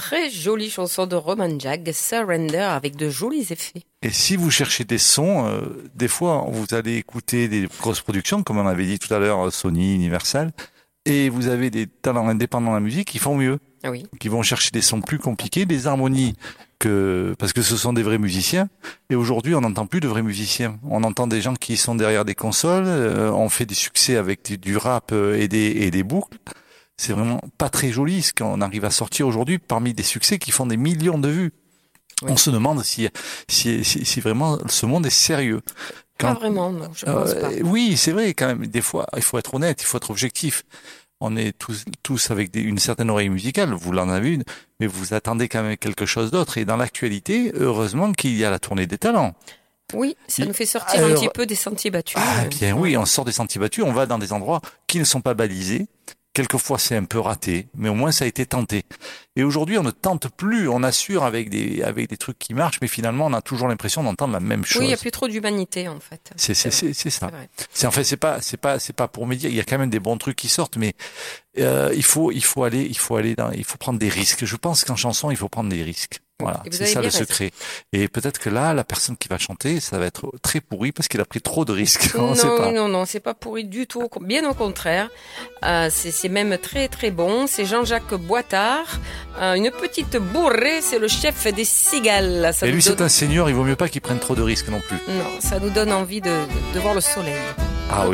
très jolie chanson de Roman Jagg, Surrender, avec de jolis effets. Et si vous cherchez des sons, des fois, vous allez écouter des grosses productions, comme on avait dit tout à l'heure, Sony, Universal, et vous avez des talents indépendants de la musique qui font mieux. Oui. Qui vont chercher des sons plus compliqués, des harmonies parce que ce sont des vrais musiciens. Et aujourd'hui, on n'entend plus de vrais musiciens. On entend des gens qui sont derrière des consoles. On fait des succès avec du rap et des boucles. C'est vraiment pas très joli ce qu'on arrive à sortir aujourd'hui parmi des succès qui font des millions de vues. Oui. On se demande si vraiment ce monde est sérieux. Pas vraiment, non, je pense pas. Oui, c'est vrai quand même. Des fois, il faut être honnête, il faut être objectif. On est tous avec une certaine oreille musicale, vous l'en avez une, mais vous attendez quand même quelque chose d'autre. Et dans l'actualité, heureusement qu'il y a la tournée des talents. Oui, ça nous fait sortir un petit peu des sentiers battus. Ah bien oui, on sort des sentiers battus, on va dans des endroits qui ne sont pas balisés. Quelquefois, c'est un peu raté, mais au moins, ça a été tenté. Et aujourd'hui, on ne tente plus, on assure avec des trucs qui marchent, mais finalement, on a toujours l'impression d'entendre la même chose. Oui, il n'y a plus trop d'humanité, en fait. C'est ça. En fait, c'est pas pour me dire, il y a quand même des bons trucs qui sortent, mais, il faut prendre des risques. Je pense qu'en chanson, il faut prendre des risques. Voilà, c'est ça le secret. Et peut-être que là, la personne qui va chanter, ça va être très pourri parce qu'il a pris trop de risques. Non, c'est pas pourri du tout. Bien au contraire, c'est même très très bon. C'est Jean-Jacques Boitard, une petite bourrée. C'est le chef des cigales. Et lui, c'est un seigneur. Il vaut mieux pas qu'il prenne trop de risques non plus. Non, ça nous donne envie de voir le soleil. Ah oui.